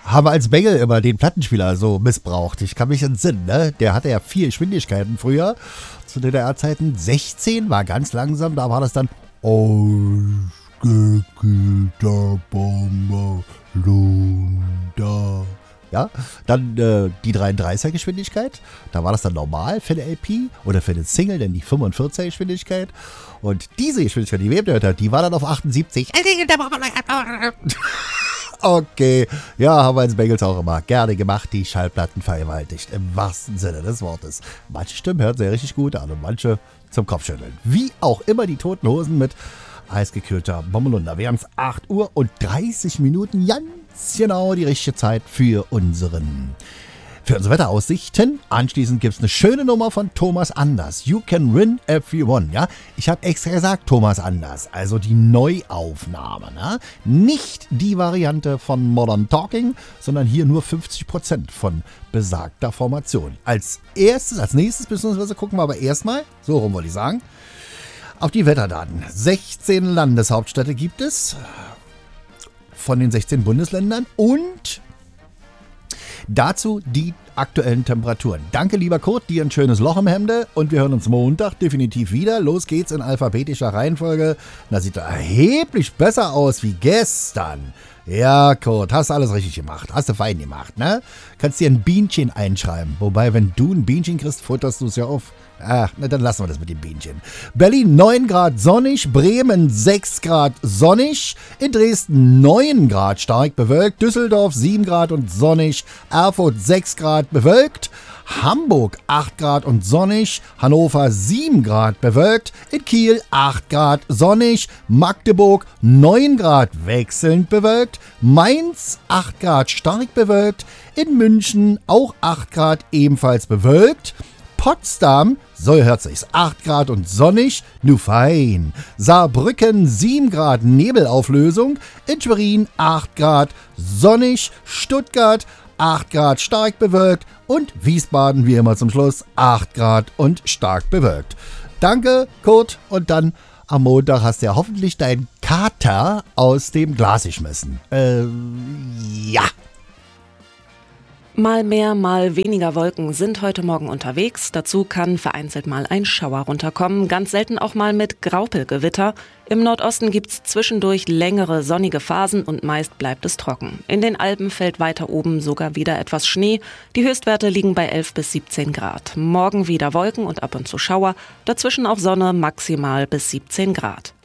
haben wir als Bengel immer den Plattenspieler so missbraucht. Ich kann mich entsinnen, ne? Der hatte ja 4 Geschwindigkeiten früher. Zu DDR-Zeiten 16, war ganz langsam. Da war das dann ausgekühlter Bomber, ja, dann die 33er Geschwindigkeit, da war das dann normal für eine LP oder für den Single, dann die 45er Geschwindigkeit. Und diese Geschwindigkeit, die wir eben gehört haben, die war dann auf 78. Okay, ja, haben wir als Bengels auch immer gerne gemacht, die Schallplatten vergewaltigt, im wahrsten Sinne des Wortes. Manche Stimmen hören sehr richtig gut an und manche zum Kopfschütteln. Wie auch immer die Toten Hosen mit eisgekühlter Bommelunder. Wir haben es 8 Uhr und 30 Minuten, ganz genau die richtige Zeit für unsere Wetteraussichten. Anschließend gibt es eine schöne Nummer von Thomas Anders. You can win if you want. Ja? Ich habe extra gesagt Thomas Anders, also die Neuaufnahme. Ne? Nicht die Variante von Modern Talking, sondern hier nur 50% von besagter Formation. Als nächstes beziehungsweise gucken wir aber erstmal, so rum wollte ich sagen, auf die Wetterdaten. 16 Landeshauptstädte gibt es von den 16 Bundesländern und dazu die aktuellen Temperaturen. Danke, lieber Kurt, dir ein schönes Loch im Hemde und wir hören uns Montag definitiv wieder. Los geht's in alphabetischer Reihenfolge. Das sieht erheblich besser aus wie gestern. Ja, Kurt, hast alles richtig gemacht. Hast du fein gemacht, ne? Kannst dir ein Bienchen einschreiben. Wobei, wenn du ein Bienchen kriegst, futterst du es ja auf. Na, dann lassen wir das mit dem Bienchen. Berlin 9 Grad sonnig, Bremen 6 Grad sonnig, in Dresden 9 Grad stark bewölkt, Düsseldorf 7 Grad und sonnig, Erfurt 6 Grad bewölkt, Hamburg 8 Grad und sonnig, Hannover 7 Grad bewölkt, in Kiel 8 Grad sonnig, Magdeburg 9 Grad wechselnd bewölkt, Mainz 8 Grad stark bewölkt, in München auch 8 Grad ebenfalls bewölkt, Potsdam, so hört sich's, 8 Grad und sonnig, nu fein. Saarbrücken 7 Grad Nebelauflösung, in Schwerin 8 Grad sonnig, Stuttgart 8 Grad stark bewölkt und Wiesbaden wie immer zum Schluss 8 Grad und stark bewölkt. Danke, Kurt, und dann am Montag hast du ja hoffentlich deinen Kater aus dem Glas geschmissen. Ja. Mal mehr, mal weniger Wolken sind heute Morgen unterwegs. Dazu kann vereinzelt mal ein Schauer runterkommen, ganz selten auch mal mit Graupelgewitter. Im Nordosten gibt's zwischendurch längere sonnige Phasen und meist bleibt es trocken. In den Alpen fällt weiter oben sogar wieder etwas Schnee. Die Höchstwerte liegen bei 11 bis 17 Grad. Morgen wieder Wolken und ab und zu Schauer, dazwischen auch Sonne, maximal bis 17 Grad.